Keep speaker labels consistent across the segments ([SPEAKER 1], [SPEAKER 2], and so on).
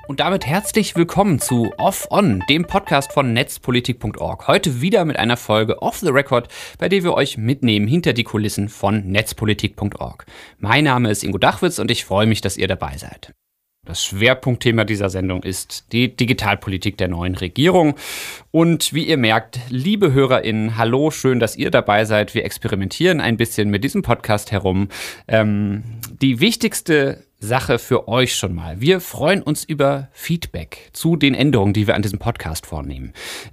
[SPEAKER 1] Und damit herzlich willkommen zu Off On, dem Podcast von netzpolitik.org. Heute wieder mit einer Folge Off the Record, bei der wir euch mitnehmen hinter die Kulissen von netzpolitik.org. Mein Name ist Ingo Dachwitz und ich freue mich, dass ihr dabei seid. Das Schwerpunktthema dieser Sendung ist die Digitalpolitik der neuen Regierung. Und wie ihr merkt, liebe HörerInnen, hallo, schön, dass ihr dabei seid. Wir experimentieren ein bisschen mit diesem Podcast herum. Die wichtigste Sache für euch schon mal. Wir freuen uns über Feedback zu den Änderungen, die wir an diesem Podcast vornehmen.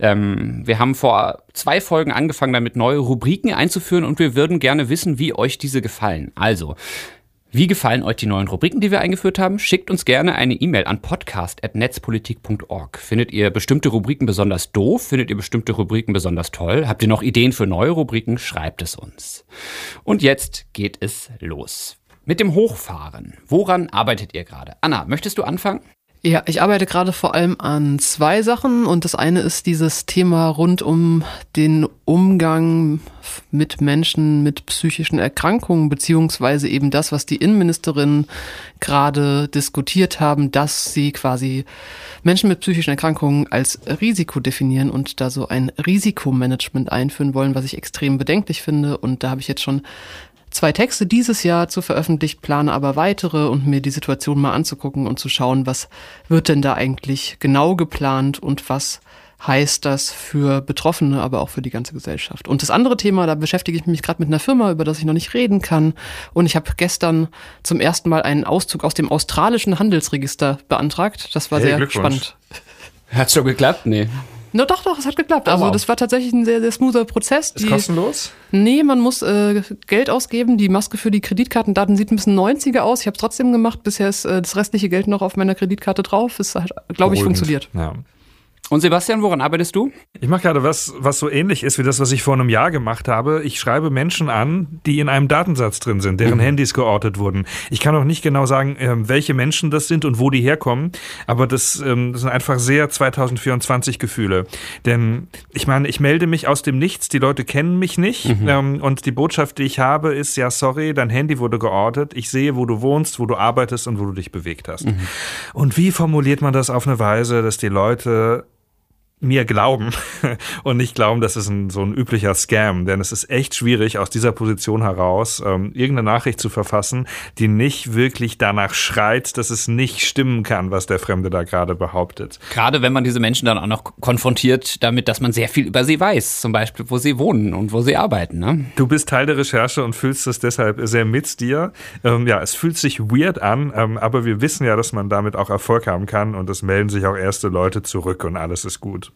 [SPEAKER 1] Wir haben vor 2 Folgen angefangen, damit neue Rubriken einzuführen und wir würden gerne wissen, wie euch diese gefallen. Also, wie gefallen euch die neuen Rubriken, die wir eingeführt haben? Schickt uns gerne eine E-Mail an podcast@netzpolitik.org. Findet ihr bestimmte Rubriken besonders doof? Findet ihr bestimmte Rubriken besonders toll? Habt ihr noch Ideen für neue Rubriken? Schreibt es uns. Und jetzt geht es los. Mit dem Hochfahren. Woran arbeitet ihr gerade? Anna, möchtest du anfangen?
[SPEAKER 2] Ja, ich arbeite gerade vor allem an 2 Sachen und das eine ist dieses Thema rund um den Umgang mit Menschen mit psychischen Erkrankungen, beziehungsweise eben das, was die Innenministerin gerade diskutiert haben, dass sie quasi Menschen mit psychischen Erkrankungen als Risiko definieren und da so ein Risikomanagement einführen wollen, was ich extrem bedenklich finde. Und da habe ich jetzt schon 2 Texte dieses Jahr zu veröffentlicht, plane aber weitere und mir die Situation mal anzugucken und zu schauen, was wird denn da eigentlich genau geplant und was heißt das für Betroffene, aber auch für die ganze Gesellschaft. Und das andere Thema, da beschäftige ich mich gerade mit einer Firma, über das ich noch nicht reden kann. Und ich habe gestern zum ersten Mal einen Auszug aus dem australischen Handelsregister beantragt. Das war sehr spannend.
[SPEAKER 1] Hat's schon geklappt? Nee.
[SPEAKER 2] No, doch, es hat geklappt. Also das war tatsächlich ein sehr, sehr smoother Prozess.
[SPEAKER 3] Ist kostenlos?
[SPEAKER 2] Nee, man muss Geld ausgeben. Die Maske für die Kreditkartendaten sieht ein bisschen 90er aus. Ich habe es trotzdem gemacht. Bisher ist das restliche Geld noch auf meiner Kreditkarte drauf. Es hat, glaube ich, funktioniert.
[SPEAKER 3] Ja.
[SPEAKER 1] Und Sebastian, woran arbeitest du?
[SPEAKER 3] Ich mache gerade was so ähnlich ist wie das, was ich vor einem Jahr gemacht habe. Ich schreibe Menschen an, die in einem Datensatz drin sind, deren Handys geortet wurden. Ich kann auch nicht genau sagen, welche Menschen das sind und wo die herkommen, aber das sind einfach sehr 2024 Gefühle. Denn ich meine, ich melde mich aus dem Nichts, die Leute kennen mich nicht und die Botschaft, die ich habe, ist, ja sorry, dein Handy wurde geortet, ich sehe, wo du wohnst, wo du arbeitest und wo du dich bewegt hast. Und wie formuliert man das auf eine Weise, dass die Leute mir glauben und nicht glauben, das ist so ein üblicher Scam, denn es ist echt schwierig, aus dieser Position heraus irgendeine Nachricht zu verfassen, die nicht wirklich danach schreit, dass es nicht stimmen kann, was der Fremde da gerade behauptet.
[SPEAKER 1] Gerade wenn man diese Menschen dann auch noch konfrontiert damit, dass man sehr viel über sie weiß, zum Beispiel, wo sie wohnen und wo sie arbeiten. Ne?
[SPEAKER 3] Du bist Teil der Recherche und fühlst es deshalb sehr mit dir. Ja, es fühlt sich weird an, aber wir wissen ja, dass man damit auch Erfolg haben kann und es melden sich auch erste Leute zurück und alles ist gut.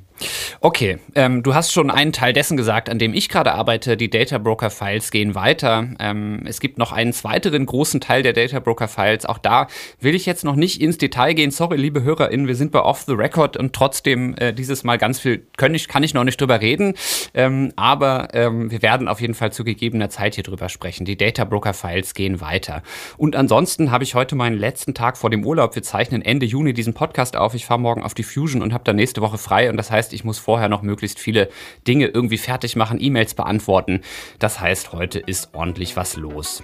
[SPEAKER 1] Okay, du hast schon einen Teil dessen gesagt, an dem ich gerade arbeite. Die Data Broker Files gehen weiter. Es gibt noch einen weiteren großen Teil der Data Broker Files. Auch da will ich jetzt noch nicht ins Detail gehen. Sorry, liebe HörerInnen, wir sind bei Off the Record und trotzdem dieses Mal ganz viel kann ich noch nicht drüber reden. Aber wir werden auf jeden Fall zu gegebener Zeit hier drüber sprechen. Die Data Broker Files gehen weiter. Und ansonsten habe ich heute meinen letzten Tag vor dem Urlaub. Wir zeichnen Ende Juni diesen Podcast auf. Ich fahre morgen auf die Fusion und habe dann nächste Woche frei. Und das heißt, ich muss vorher noch möglichst viele Dinge irgendwie fertig machen, E-Mails beantworten. Das heißt, heute ist ordentlich was los.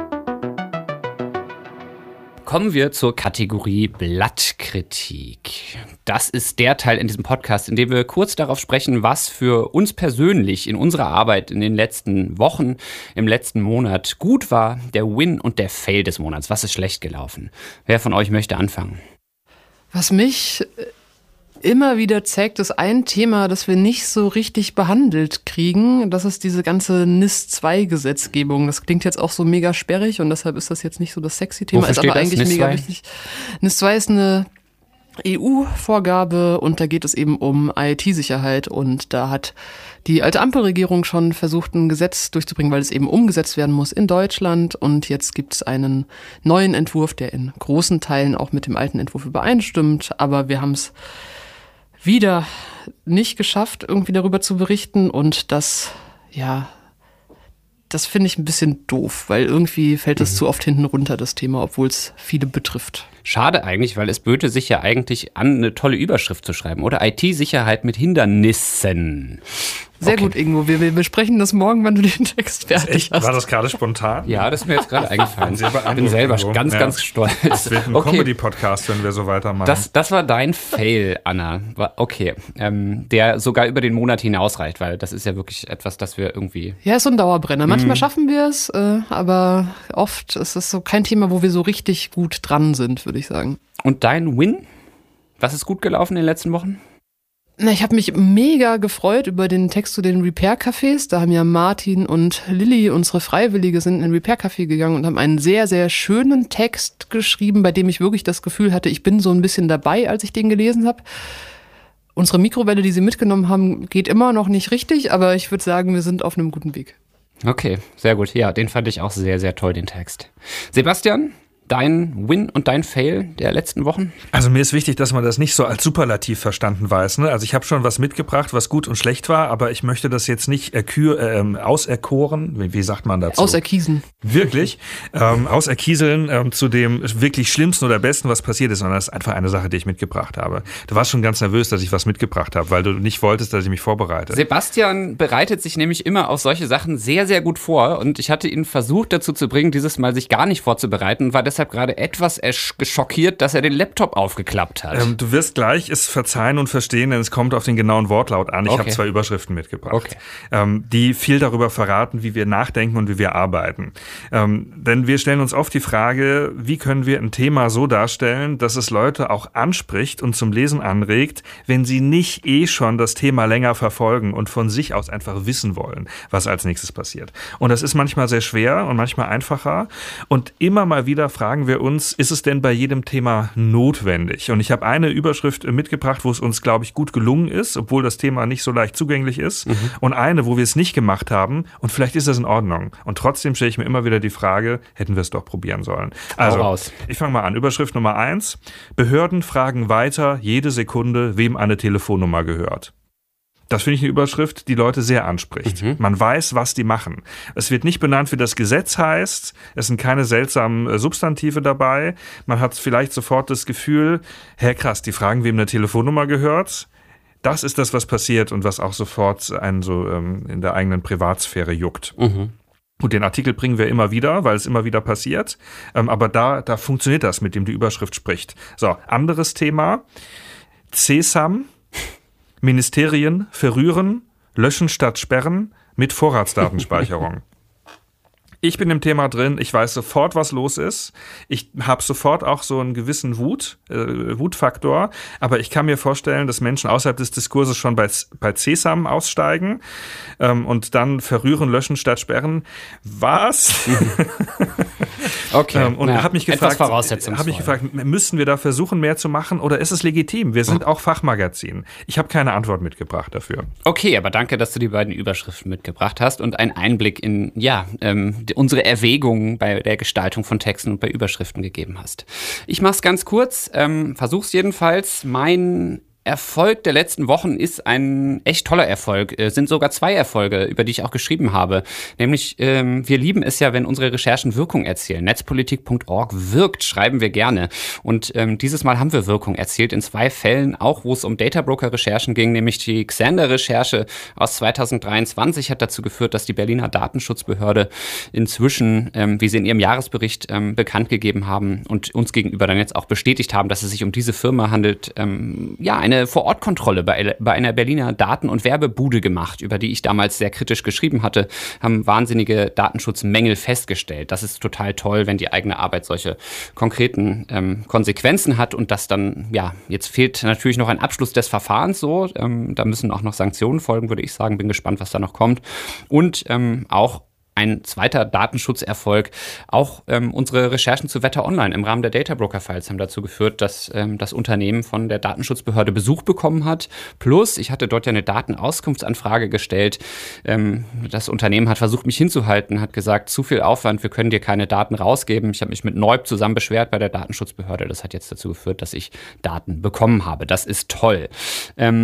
[SPEAKER 1] Kommen wir zur Kategorie Blattkritik. Das ist der Teil in diesem Podcast, in dem wir kurz darauf sprechen, was für uns persönlich in unserer Arbeit in den letzten Wochen, im letzten Monat gut war, der Win und der Fail des Monats. Was ist schlecht gelaufen? Wer von euch möchte anfangen?
[SPEAKER 2] Was mich immer wieder zeigt, ist ein Thema, das wir nicht so richtig behandelt kriegen. Das ist diese ganze NIS-2-Gesetzgebung. Das klingt jetzt auch so mega sperrig und deshalb ist das jetzt nicht so das sexy Thema, ist aber eigentlich mega wichtig. NIS-2 ist eine EU-Vorgabe und da geht es eben um IT-Sicherheit und da hat die alte Ampelregierung schon versucht, ein Gesetz durchzubringen, weil es eben umgesetzt werden muss in Deutschland und jetzt gibt es einen neuen Entwurf, der in großen Teilen auch mit dem alten Entwurf übereinstimmt, aber wir haben es wieder nicht geschafft, irgendwie darüber zu berichten und das finde ich ein bisschen doof, weil irgendwie fällt es zu oft hinten runter, das Thema, obwohl es viele betrifft.
[SPEAKER 1] Schade eigentlich, weil es böte sich ja eigentlich an, eine tolle Überschrift zu schreiben, oder? IT-Sicherheit mit Hindernissen.
[SPEAKER 2] Sehr gut, Ingo. Wir besprechen das morgen, wann du den Text fertig hast.
[SPEAKER 3] War das gerade spontan?
[SPEAKER 1] Ja, das ist mir jetzt gerade eingefallen. Ich bin selber ganz stolz.
[SPEAKER 3] Das wird ein Comedy-Podcast, wenn wir so weitermachen.
[SPEAKER 1] Das war dein Fail, Anna. Okay. Der sogar über den Monat hinausreicht, weil das ist ja wirklich etwas, das wir irgendwie...
[SPEAKER 2] Ja, ist so ein Dauerbrenner. Manchmal schaffen wir es, aber oft ist es so kein Thema, wo wir so richtig gut dran sind, würde ich sagen.
[SPEAKER 1] Und dein Win? Was ist gut gelaufen in den letzten Wochen?
[SPEAKER 2] Na, ich habe mich mega gefreut über den Text zu den Repair-Cafés. Da haben ja Martin und Lilly, unsere Freiwillige, sind in ein Repair-Café gegangen und haben einen sehr, sehr schönen Text geschrieben, bei dem ich wirklich das Gefühl hatte, ich bin so ein bisschen dabei, als ich den gelesen habe. Unsere Mikrowelle, die sie mitgenommen haben, geht immer noch nicht richtig, aber ich würde sagen, wir sind auf einem guten Weg.
[SPEAKER 1] Okay, sehr gut. Ja, den fand ich auch sehr, sehr toll, den Text. Sebastian? Dein Win und dein Fail der letzten Wochen?
[SPEAKER 3] Also mir ist wichtig, dass man das nicht so als Superlativ verstanden weiß. Ne? Also ich habe schon was mitgebracht, was gut und schlecht war, aber ich möchte das jetzt nicht auserkoren. Wie sagt man dazu?
[SPEAKER 2] Auserkiesen.
[SPEAKER 3] Wirklich? Auserkieseln zu dem wirklich Schlimmsten oder Besten, was passiert ist. Sondern das ist einfach eine Sache, die ich mitgebracht habe. Du warst schon ganz nervös, dass ich was mitgebracht habe, weil du nicht wolltest, dass ich mich vorbereite.
[SPEAKER 1] Sebastian bereitet sich nämlich immer auf solche Sachen sehr, sehr gut vor. Und ich hatte ihn versucht dazu zu bringen, dieses Mal sich gar nicht vorzubereiten, war deshalb gerade etwas geschockiert, dass er den Laptop aufgeklappt hat.
[SPEAKER 3] Du wirst gleich es verzeihen und verstehen, denn es kommt auf den genauen Wortlaut an. Ich habe 2 Überschriften mitgebracht, die viel darüber verraten, wie wir nachdenken und wie wir arbeiten. Denn wir stellen uns oft die Frage, wie können wir ein Thema so darstellen, dass es Leute auch anspricht und zum Lesen anregt, wenn sie nicht schon das Thema länger verfolgen und von sich aus einfach wissen wollen, was als nächstes passiert. Und das ist manchmal sehr schwer und manchmal einfacher. Und immer mal wieder fragen wir uns, ist es denn bei jedem Thema notwendig? Und ich habe eine Überschrift mitgebracht, wo es uns, glaube ich, gut gelungen ist, obwohl das Thema nicht so leicht zugänglich ist. Und eine, wo wir es nicht gemacht haben und vielleicht ist das in Ordnung. Und trotzdem stelle ich mir immer wieder die Frage, hätten wir es doch probieren sollen. Also, ich fange mal an. Überschrift Nummer 1. Behörden fragen weiter jede Sekunde, wem eine Telefonnummer gehört. Das finde ich eine Überschrift, die Leute sehr anspricht. Man weiß, was die machen. Es wird nicht benannt, wie das Gesetz heißt. Es sind keine seltsamen Substantive dabei. Man hat vielleicht sofort das Gefühl, krass, die fragen, wem eine Telefonnummer gehört. Das ist das, was passiert und was auch sofort einen so in der eigenen Privatsphäre juckt. Und den Artikel bringen wir immer wieder, weil es immer wieder passiert. Aber da funktioniert das, mit dem die Überschrift spricht. So, anderes Thema. CSAM. Ministerien verrühren, löschen statt sperren mit Vorratsdatenspeicherung. Ich bin im Thema drin, ich weiß sofort, was los ist. Ich habe sofort auch so einen gewissen Wutfaktor, aber ich kann mir vorstellen, dass Menschen außerhalb des Diskurses schon bei CSAM aussteigen und dann verrühren, löschen statt sperren. Was?
[SPEAKER 1] Okay.
[SPEAKER 3] Und habe mich gefragt,
[SPEAKER 1] voraussetzungsvoll.
[SPEAKER 3] Müssen wir da versuchen, mehr zu machen oder ist es legitim? Wir sind auch Fachmagazin. Ich habe keine Antwort mitgebracht dafür.
[SPEAKER 1] Okay, aber danke, dass du die beiden Überschriften mitgebracht hast und einen Einblick in, unsere Erwägungen bei der Gestaltung von Texten und bei Überschriften gegeben hast. Ich mach's ganz kurz, versuch's jedenfalls. Mein Erfolg der letzten Wochen ist ein echt toller Erfolg. Sind sogar 2 Erfolge, über die ich auch geschrieben habe. Nämlich, wir lieben es ja, wenn unsere Recherchen Wirkung erzielen. Netzpolitik.org wirkt, schreiben wir gerne. Und dieses Mal haben wir Wirkung erzielt in 2 Fällen, auch wo es um Databroker-Recherchen ging, nämlich die Xander-Recherche aus 2023 hat dazu geführt, dass die Berliner Datenschutzbehörde inzwischen, wie sie in ihrem Jahresbericht bekannt gegeben haben und uns gegenüber dann jetzt auch bestätigt haben, dass es sich um diese Firma handelt, eine Vor-Ort-Kontrolle bei einer Berliner Daten- und Werbebude gemacht, über die ich damals sehr kritisch geschrieben hatte, haben wahnsinnige Datenschutzmängel festgestellt. Das ist total toll, wenn die eigene Arbeit solche konkreten Konsequenzen hat und das dann, jetzt fehlt natürlich noch ein Abschluss des Verfahrens so, da müssen auch noch Sanktionen folgen, würde ich sagen, bin gespannt, was da noch kommt und auch ein zweiter Datenschutzerfolg. Auch unsere Recherchen zu Wetter Online im Rahmen der Databroker-Files haben dazu geführt, dass das Unternehmen von der Datenschutzbehörde Besuch bekommen hat. Plus, ich hatte dort ja eine Datenauskunftsanfrage gestellt. Das Unternehmen hat versucht, mich hinzuhalten, hat gesagt, zu viel Aufwand, wir können dir keine Daten rausgeben. Ich habe mich mit Neub zusammen beschwert bei der Datenschutzbehörde. Das hat jetzt dazu geführt, dass ich Daten bekommen habe. Das ist toll.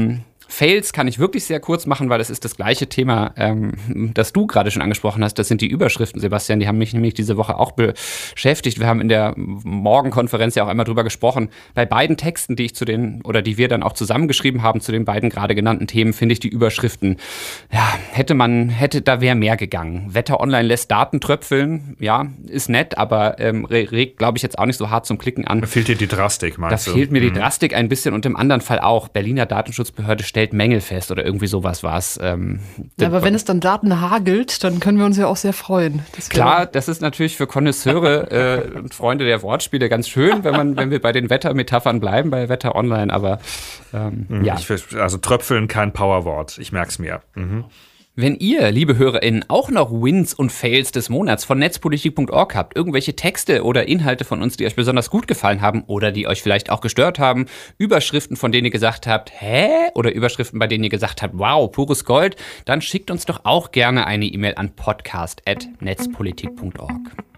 [SPEAKER 1] Fails kann ich wirklich sehr kurz machen, weil das ist das gleiche Thema, das du gerade schon angesprochen hast. Das sind die Überschriften, Sebastian. Die haben mich nämlich diese Woche auch beschäftigt. Wir haben in der Morgenkonferenz ja auch einmal drüber gesprochen. Bei beiden Texten, die die wir dann auch zusammengeschrieben haben zu den beiden gerade genannten Themen, finde ich die Überschriften, ja, da wäre mehr gegangen. Wetter Online lässt Daten tröpfeln. Ja, ist nett, aber regt, glaube ich, jetzt auch nicht so hart zum Klicken an.
[SPEAKER 3] Da fehlt dir die Drastik, meinst du?
[SPEAKER 1] Da fehlt mir die Drastik ein bisschen und im anderen Fall auch. Berliner Datenschutzbehörde stellt Mängel fest oder irgendwie sowas war es.
[SPEAKER 2] Aber wenn es dann Daten hagelt, dann können wir uns ja auch sehr freuen.
[SPEAKER 1] Klar, das ist natürlich für Konnoisseure und Freunde der Wortspiele ganz schön, wenn wir bei den Wettermetaphern bleiben, bei Wetter Online, aber ja.
[SPEAKER 3] Also Tröpfeln kein Powerwort, ich merk's mir.
[SPEAKER 1] Wenn ihr, liebe HörerInnen, auch noch Wins und Fails des Monats von netzpolitik.org habt, irgendwelche Texte oder Inhalte von uns, die euch besonders gut gefallen haben oder die euch vielleicht auch gestört haben, Überschriften, von denen ihr gesagt habt, hä? Oder Überschriften, bei denen ihr gesagt habt, wow, pures Gold, dann schickt uns doch auch gerne eine E-Mail an podcast@netzpolitik.org.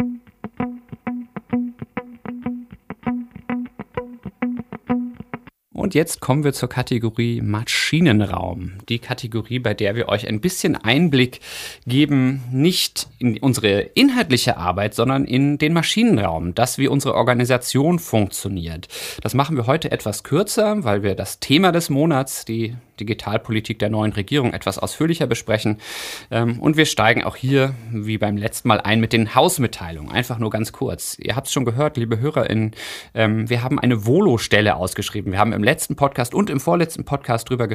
[SPEAKER 1] Und jetzt kommen wir zur Kategorie Maschinenraum. Die Kategorie, bei der wir euch ein bisschen Einblick geben, nicht in unsere inhaltliche Arbeit, sondern in den Maschinenraum, wie unsere Organisation funktioniert. Das machen wir heute etwas kürzer, weil wir das Thema des Monats, die Digitalpolitik der neuen Regierung, etwas ausführlicher besprechen. Und wir steigen auch hier, wie beim letzten Mal, ein mit den Hausmitteilungen. Einfach nur ganz kurz. Ihr habt es schon gehört, liebe HörerInnen, wir haben eine Volo-Stelle ausgeschrieben. Wir haben im letzten Podcast und im vorletzten Podcast darüber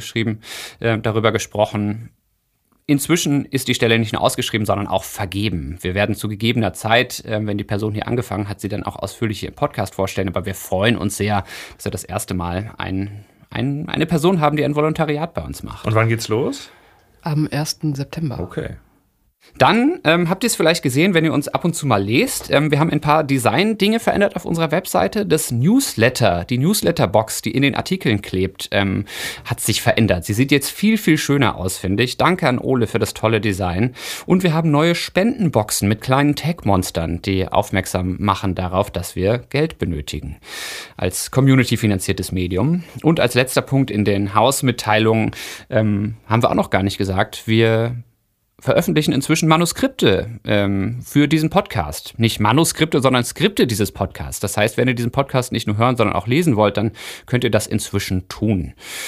[SPEAKER 1] gesprochen. Inzwischen ist die Stelle nicht nur ausgeschrieben, sondern auch vergeben. Wir werden zu gegebener Zeit, wenn die Person hier angefangen hat, sie dann auch ausführlich hier im Podcast vorstellen. Aber wir freuen uns sehr, dass wir das erste Mal eine Person haben, die ein Volontariat bei uns macht.
[SPEAKER 3] Und wann geht's los?
[SPEAKER 2] Am 1. September.
[SPEAKER 3] Okay.
[SPEAKER 1] Dann habt ihr es vielleicht gesehen, wenn ihr uns ab und zu mal lest. Wir haben ein paar Design-Dinge verändert auf unserer Webseite. Das Newsletter, die Newsletter-Box, die in den Artikeln klebt, hat sich verändert. Sie sieht jetzt viel, viel schöner aus, finde ich. Danke an Ole für das tolle Design. Und wir haben neue Spendenboxen mit kleinen Tag-Monstern, die aufmerksam machen darauf, dass wir Geld benötigen. Als community-finanziertes Medium. Und als letzter Punkt in den Hausmitteilungen haben wir auch noch gar nicht gesagt, wir veröffentlichen inzwischen Manuskripte für diesen Podcast. Nicht Manuskripte, sondern Skripte dieses Podcasts. Das heißt, wenn ihr diesen Podcast nicht nur hören, sondern auch lesen wollt, dann könnt ihr das inzwischen tun.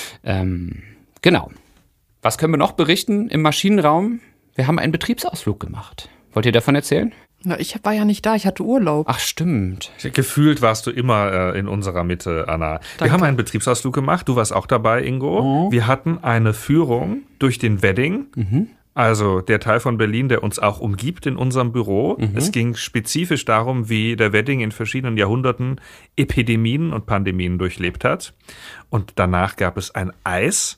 [SPEAKER 1] Genau. Was können wir noch berichten im Maschinenraum? Wir haben einen Betriebsausflug gemacht. Wollt ihr davon erzählen?
[SPEAKER 2] Na, ich war ja nicht da, ich hatte Urlaub.
[SPEAKER 1] Ach, stimmt.
[SPEAKER 3] Gefühlt warst du immer in unserer Mitte, Anna.
[SPEAKER 2] Danke.
[SPEAKER 3] Wir haben einen Betriebsausflug gemacht, du warst auch dabei, Ingo. Wir hatten eine Führung durch den Wedding. Also der Teil von Berlin, der uns auch umgibt in unserem Büro. Es ging spezifisch darum, wie der Wedding in verschiedenen Jahrhunderten Epidemien und Pandemien durchlebt hat. Und danach gab es ein Eis.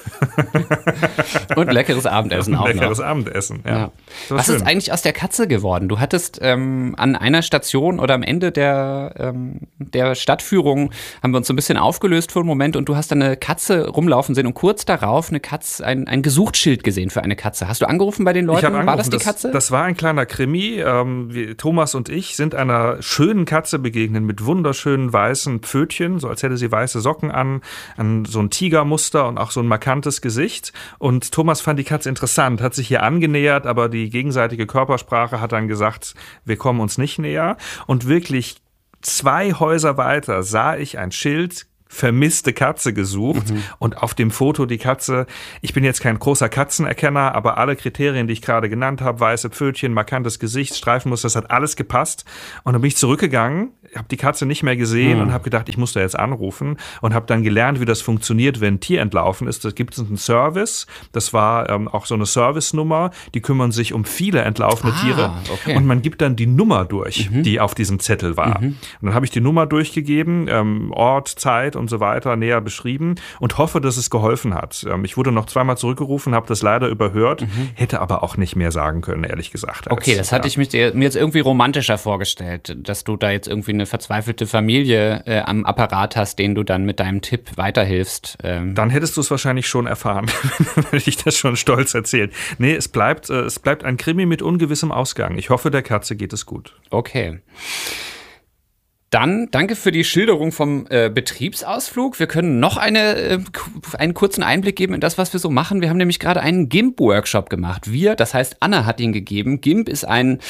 [SPEAKER 1] Und leckeres Abendessen auch noch.
[SPEAKER 3] Leckeres Abendessen, ja.
[SPEAKER 1] Was ist eigentlich aus der Katze geworden? Du hattest an einer Station oder am Ende der Stadtführung haben wir uns so ein bisschen aufgelöst für einen Moment und du hast dann eine Katze rumlaufen sehen und kurz darauf ein Gesuchtsschild gesehen für eine Katze. Hast du angerufen bei den Leuten?
[SPEAKER 3] Ich habe angerufen.
[SPEAKER 1] War das die Katze?
[SPEAKER 3] Das war ein kleiner Krimi. Thomas und ich sind einer schönen Katze begegnet mit wunderschönen weißen Pfötchen, so als hätte sie weiße Socken an so ein Tigermuster und auch so ein markantes Gesicht. Und Thomas fand die Katze interessant, hat sich hier angenähert, aber die gegenseitige Körpersprache hat dann gesagt, wir kommen uns nicht näher. Und wirklich 2 Häuser weiter sah ich ein Schild, vermisste Katze gesucht und auf dem Foto die Katze, ich bin jetzt kein großer Katzenerkenner, aber alle Kriterien, die ich gerade genannt habe, weiße Pfötchen, markantes Gesicht, Streifenmuster, das hat alles gepasst und dann bin ich zurückgegangen, habe die Katze nicht mehr gesehen und habe gedacht, ich muss da jetzt anrufen und habe dann gelernt, wie das funktioniert, wenn ein Tier entlaufen ist. Da gibt es einen Service, das war auch so eine Service-Nummer, die kümmern sich um viele entlaufene Tiere und man gibt dann die Nummer durch, die auf diesem Zettel war. Und dann habe ich die Nummer durchgegeben, Ort, Zeit und so weiter näher beschrieben und hoffe, dass es geholfen hat. Ich wurde noch 2-mal zurückgerufen, habe das leider überhört, hätte aber auch nicht mehr sagen können, ehrlich gesagt.
[SPEAKER 1] Okay, das hatte ich mir jetzt irgendwie romantischer vorgestellt, dass du da jetzt irgendwie eine verzweifelte Familie am Apparat hast, denen du dann mit deinem Tipp weiterhilfst.
[SPEAKER 3] Dann hättest du es wahrscheinlich schon erfahren, wenn ich das schon stolz erzählt. Nee, es bleibt ein Krimi mit ungewissem Ausgang. Ich hoffe, der Katze geht es gut.
[SPEAKER 1] Okay. Dann danke für die Schilderung vom Betriebsausflug. Wir können noch einen kurzen Einblick geben in das, was wir so machen. Wir haben nämlich gerade einen GIMP-Workshop gemacht. Das heißt Anna hat ihn gegeben. GIMP ist ein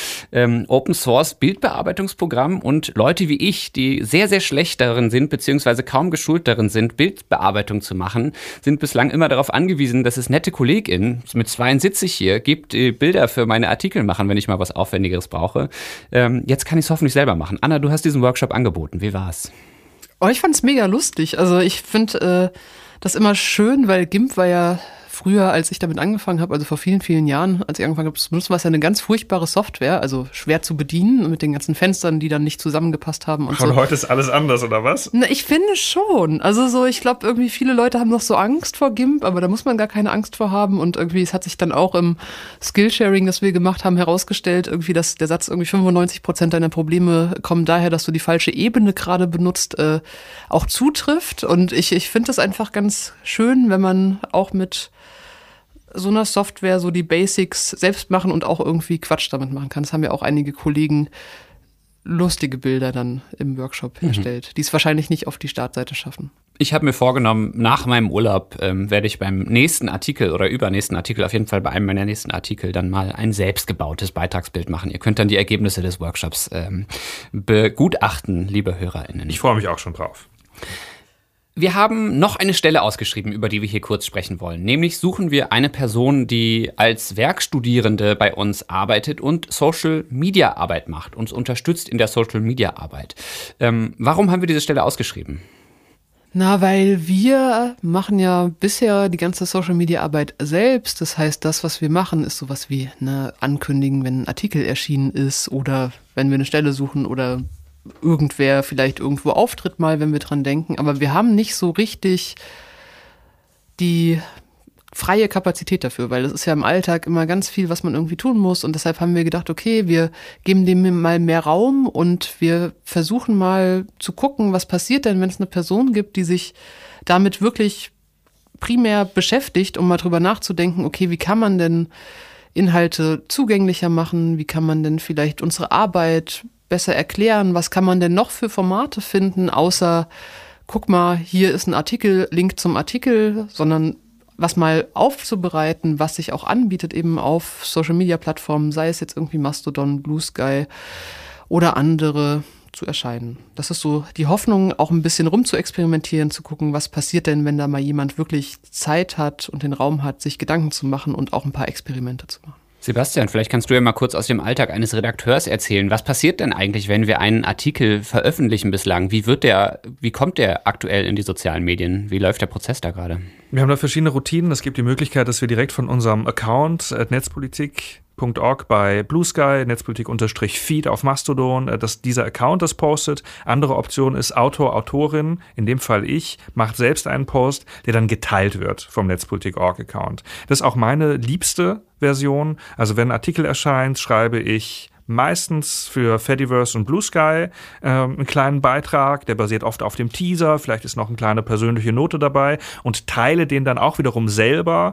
[SPEAKER 1] Open-Source-Bildbearbeitungsprogramm und Leute wie ich, die sehr, sehr schlecht darin sind, beziehungsweise kaum geschult darin sind, Bildbearbeitung zu machen, sind bislang immer darauf angewiesen, dass es nette KollegInnen, mit 2 sitze ich hier, gibt, die Bilder für meine Artikel machen, wenn ich mal was Aufwendigeres brauche. Jetzt kann ich es hoffentlich selber machen. Anna, du hast diesen Workshop angeboten. Wie war's?
[SPEAKER 2] Oh, ich fand's mega lustig. Also ich finde das immer schön, weil GIMP war ja früher, als ich damit angefangen habe, also vor vielen, vielen Jahren, als ich angefangen habe zu benutzen, war es ja eine ganz furchtbare Software, also schwer zu bedienen mit den ganzen Fenstern, die dann nicht zusammengepasst haben. Und
[SPEAKER 3] heute ist alles anders, oder was?
[SPEAKER 2] Na, ich finde schon. Also so, ich glaube, irgendwie viele Leute haben noch so Angst vor GIMP, aber da muss man gar keine Angst vor haben. Und irgendwie, es hat sich dann auch im Skillsharing, das wir gemacht haben, herausgestellt, irgendwie, dass der Satz irgendwie 95% deiner Probleme kommen daher, dass du die falsche Ebene gerade benutzt, auch zutrifft. Und ich finde das einfach ganz schön, wenn man auch mit so einer Software so die Basics selbst machen und auch irgendwie Quatsch damit machen kann. Das haben ja auch einige Kollegen lustige Bilder dann im Workshop erstellt, die es wahrscheinlich nicht auf die Startseite schaffen.
[SPEAKER 1] Ich habe mir vorgenommen, nach meinem Urlaub werde ich beim nächsten Artikel oder übernächsten Artikel, auf jeden Fall bei einem meiner nächsten Artikel, dann mal ein selbstgebautes Beitragsbild machen. Ihr könnt dann die Ergebnisse des Workshops begutachten, liebe HörerInnen.
[SPEAKER 3] Ich freue mich auch schon drauf.
[SPEAKER 1] Wir haben noch eine Stelle ausgeschrieben, über die wir hier kurz sprechen wollen. Nämlich suchen wir eine Person, die als Werkstudierende bei uns arbeitet und Social-Media-Arbeit macht, uns unterstützt in der Social-Media-Arbeit. Warum haben wir diese Stelle ausgeschrieben?
[SPEAKER 2] Na, weil wir machen ja bisher die ganze Social-Media-Arbeit selbst. Das heißt, das, was wir machen, ist sowas wie ankündigen, wenn ein Artikel erschienen ist oder wenn wir eine Stelle suchen oder irgendwer vielleicht irgendwo auftritt mal, wenn wir dran denken. Aber wir haben nicht so richtig die freie Kapazität dafür, weil es ist ja im Alltag immer ganz viel, was man irgendwie tun muss. Und deshalb haben wir gedacht, okay, wir geben dem mal mehr Raum und wir versuchen mal zu gucken, was passiert denn, wenn es eine Person gibt, die sich damit wirklich primär beschäftigt, um mal drüber nachzudenken, okay, wie kann man denn Inhalte zugänglicher machen? Wie kann man denn vielleicht unsere Arbeit besser erklären? Was kann man denn noch für Formate finden, außer, guck mal, hier ist ein Artikel, Link zum Artikel, sondern was mal aufzubereiten, was sich auch anbietet eben auf Social-Media-Plattformen, sei es jetzt irgendwie Mastodon, Blue Sky oder andere, zu erscheinen. Das ist so die Hoffnung, auch ein bisschen rumzuexperimentieren, zu gucken, was passiert denn, wenn da mal jemand wirklich Zeit hat und den Raum hat, sich Gedanken zu machen und auch ein paar Experimente zu machen.
[SPEAKER 1] Sebastian, vielleicht kannst du ja mal kurz aus dem Alltag eines Redakteurs erzählen. Was passiert denn eigentlich, wenn wir einen Artikel veröffentlichen bislang? Wie kommt der aktuell in die sozialen Medien? Wie läuft der Prozess da gerade?
[SPEAKER 3] Wir haben da verschiedene Routinen. Es gibt die Möglichkeit, dass wir direkt von unserem Account netzpolitik.org bei Blue Sky, Netzpolitik-Feed auf Mastodon, dass dieser Account das postet. Andere Option ist Autor, Autorin, in dem Fall ich, macht selbst einen Post, der dann geteilt wird vom Netzpolitik.org-Account. Das ist auch meine liebste Version. Also wenn ein Artikel erscheint, schreibe ich meistens für Fediverse und Blue Sky einen kleinen Beitrag, der basiert oft auf dem Teaser, vielleicht ist noch eine kleine persönliche Note dabei und teile den dann auch wiederum selber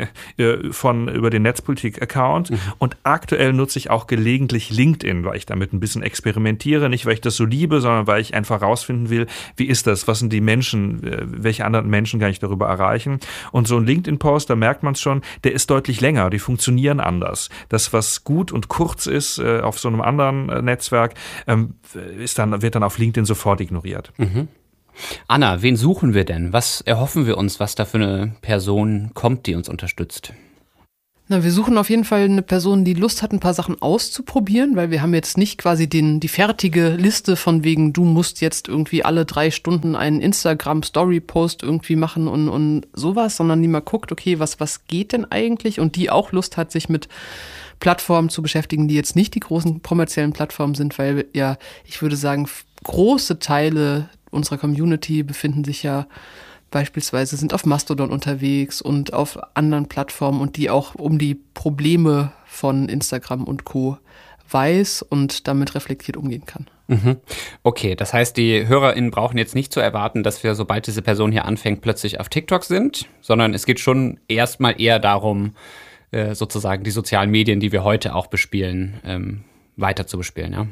[SPEAKER 3] über den Netzpolitik-Account. Und aktuell nutze ich auch gelegentlich LinkedIn, weil ich damit ein bisschen experimentiere, nicht weil ich das so liebe, sondern weil ich einfach rausfinden will, wie ist das, was sind die Menschen, welche anderen Menschen kann ich darüber erreichen. Und so ein LinkedIn-Post, da merkt man es schon, der ist deutlich länger, die funktionieren anders. Das, was gut und kurz ist, auf so einem anderen Netzwerk, wird dann auf LinkedIn sofort ignoriert.
[SPEAKER 1] Mhm. Anna, wen suchen wir denn? Was erhoffen wir uns, was da für eine Person kommt, die uns unterstützt?
[SPEAKER 2] Na, wir suchen auf jeden Fall eine Person, die Lust hat, ein paar Sachen auszuprobieren, weil wir haben jetzt nicht quasi die fertige Liste von wegen, du musst jetzt irgendwie alle 3 Stunden einen Instagram-Story-Post irgendwie machen und sowas, sondern die mal guckt, okay, was geht denn eigentlich? Und die auch Lust hat, sich mit Plattformen zu beschäftigen, die jetzt nicht die großen kommerziellen Plattformen sind, weil ja, ich würde sagen, große Teile unserer Community befinden sich ja beispielsweise, sind auf Mastodon unterwegs und auf anderen Plattformen und die auch um die Probleme von Instagram und Co. weiß und damit reflektiert umgehen kann.
[SPEAKER 1] Okay, das heißt, die HörerInnen brauchen jetzt nicht zu erwarten, dass wir, sobald diese Person hier anfängt, plötzlich auf TikTok sind, sondern es geht schon erstmal eher darum, sozusagen die sozialen Medien, die wir heute auch bespielen, weiter zu bespielen, ja?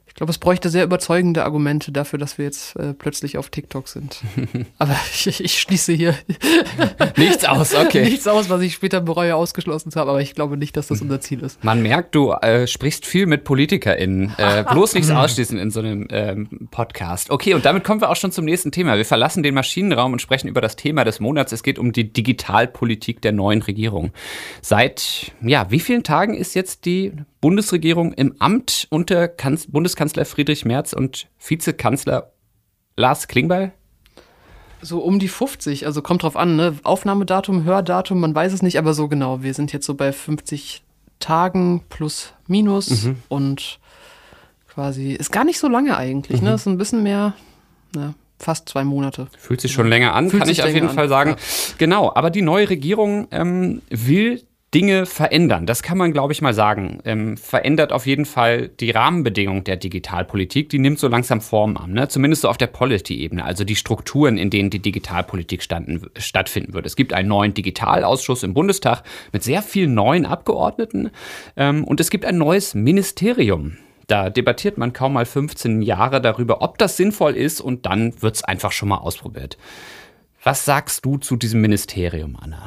[SPEAKER 2] Ich glaube, es bräuchte sehr überzeugende Argumente dafür, dass wir jetzt plötzlich auf TikTok sind. Aber ich schließe hier
[SPEAKER 1] nichts aus, okay.
[SPEAKER 2] Nichts aus, was ich später bereue, ausgeschlossen zu haben. Aber ich glaube nicht, dass das unser Ziel ist.
[SPEAKER 1] Man merkt, du sprichst viel mit PolitikerInnen. Bloß nichts ausschließen in so einem Podcast. Okay, und damit kommen wir auch schon zum nächsten Thema. Wir verlassen den Maschinenraum und sprechen über das Thema des Monats. Es geht um die Digitalpolitik der neuen Regierung. Seit, wie vielen Tagen ist jetzt die Bundesregierung im Amt unter Bundeskanzler Friedrich Merz und Vizekanzler Lars Klingbeil?
[SPEAKER 2] So um die 50, also kommt drauf an, ne? Aufnahmedatum, Hördatum, man weiß es nicht, aber so genau. Wir sind jetzt so bei 50 Tagen plus minus und quasi, ist gar nicht so lange eigentlich, ne? Ist ein bisschen mehr, fast 2 Monate. Fühlt sich
[SPEAKER 1] schon länger an, kann ich auf jeden Fall sagen. Ja. Genau, aber die neue Regierung will Dinge verändern. Das kann man, glaube ich, mal sagen. Verändert auf jeden Fall die Rahmenbedingungen der Digitalpolitik. Die nimmt so langsam Form an, ne? Zumindest so auf der Policy-Ebene, also die Strukturen, in denen die Digitalpolitik stattfinden wird. Es gibt einen neuen Digitalausschuss im Bundestag mit sehr vielen neuen Abgeordneten und es gibt ein neues Ministerium. Da debattiert man kaum mal 15 Jahre darüber, ob das sinnvoll ist und dann wird es einfach schon mal ausprobiert. Was sagst du zu diesem Ministerium, Anna?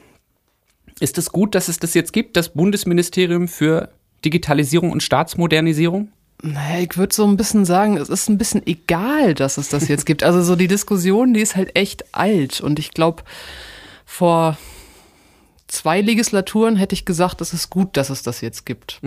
[SPEAKER 1] Ist es gut, dass es das jetzt gibt, das Bundesministerium für Digitalisierung und Staatsmodernisierung?
[SPEAKER 2] Naja, ich würde so ein bisschen sagen, es ist ein bisschen egal, dass es das jetzt gibt. Also so die Diskussion, die ist halt echt alt. Und ich glaube, vor 2 Legislaturen hätte ich gesagt, es ist gut, dass es das jetzt gibt.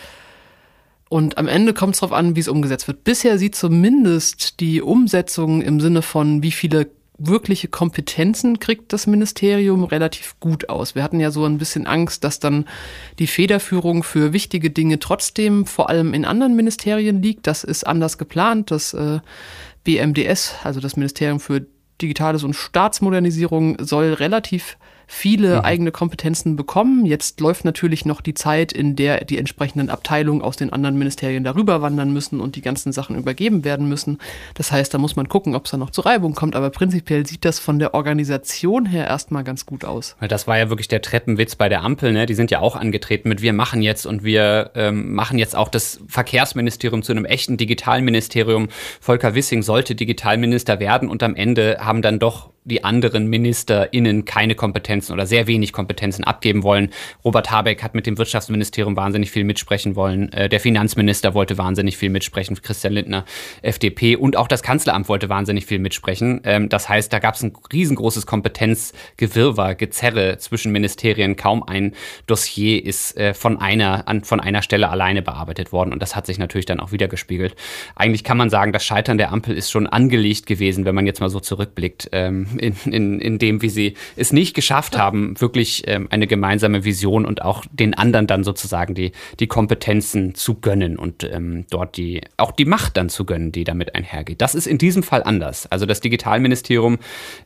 [SPEAKER 2] Und am Ende kommt es darauf an, wie es umgesetzt wird. Bisher sieht zumindest die Umsetzung im Sinne von, wie viele wirkliche Kompetenzen kriegt das Ministerium, relativ gut aus. Wir hatten ja so ein bisschen Angst, dass dann die Federführung für wichtige Dinge trotzdem vor allem in anderen Ministerien liegt. Das ist anders geplant. Das BMDS, also das Ministerium für Digitales und Staatsmodernisierung, soll relativ viele eigene Kompetenzen bekommen. Jetzt läuft natürlich noch die Zeit, in der die entsprechenden Abteilungen aus den anderen Ministerien darüber wandern müssen und die ganzen Sachen übergeben werden müssen. Das heißt, da muss man gucken, ob es da noch zur Reibung kommt. Aber prinzipiell sieht das von der Organisation her erstmal ganz gut aus.
[SPEAKER 1] Das war ja wirklich der Treppenwitz bei der Ampel, ne? Die sind ja auch angetreten mit wir machen jetzt und wir machen jetzt auch das Verkehrsministerium zu einem echten Digitalministerium. Volker Wissing sollte Digitalminister werden und am Ende haben dann doch die anderen MinisterInnen keine Kompetenzen oder sehr wenig Kompetenzen abgeben wollen. Robert Habeck hat mit dem Wirtschaftsministerium wahnsinnig viel mitsprechen wollen. Der Finanzminister wollte wahnsinnig viel mitsprechen, Christian Lindner, FDP. Und auch das Kanzleramt wollte wahnsinnig viel mitsprechen. Das heißt, da gab es ein riesengroßes Kompetenzgewirrwarr, Gezerre zwischen Ministerien. Kaum ein Dossier ist von einer Stelle alleine bearbeitet worden. Und das hat sich natürlich dann auch wieder gespiegelt. Eigentlich kann man sagen, das Scheitern der Ampel ist schon angelegt gewesen, wenn man jetzt mal so zurückblickt. In dem, wie sie es nicht geschafft haben, wirklich eine gemeinsame Vision und auch den anderen dann sozusagen die Kompetenzen zu gönnen und dort auch die Macht dann zu gönnen, die damit einhergeht. Das ist in diesem Fall anders. Also das Digitalministerium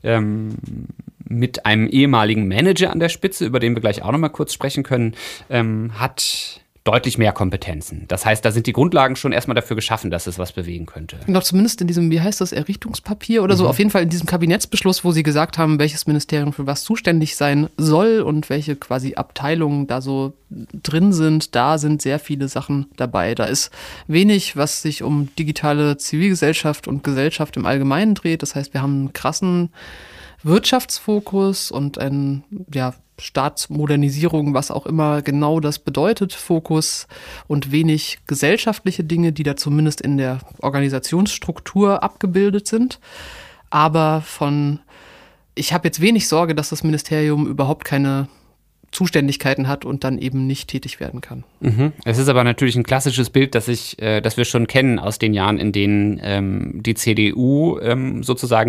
[SPEAKER 1] mit einem ehemaligen Manager an der Spitze, über den wir gleich auch noch mal kurz sprechen können, hat deutlich mehr Kompetenzen. Das heißt, da sind die Grundlagen schon erstmal dafür geschaffen, dass es was bewegen könnte.
[SPEAKER 2] Ich glaube, zumindest in diesem, wie heißt das, Errichtungspapier oder so, auf jeden Fall in diesem Kabinettsbeschluss, wo sie gesagt haben, welches Ministerium für was zuständig sein soll und welche quasi Abteilungen da so drin sind, da sind sehr viele Sachen dabei. Da ist wenig, was sich um digitale Zivilgesellschaft und Gesellschaft im Allgemeinen dreht. Das heißt, wir haben einen krassen Wirtschaftsfokus und einen, Staatsmodernisierung, was auch immer genau das bedeutet, Fokus und wenig gesellschaftliche Dinge, die da zumindest in der Organisationsstruktur abgebildet sind. Aber ich habe jetzt wenig Sorge, dass das Ministerium überhaupt keine Zuständigkeiten hat und dann eben nicht tätig werden kann.
[SPEAKER 1] Es ist aber natürlich ein klassisches Bild, das wir schon kennen aus den Jahren, in denen die CDU sozusagen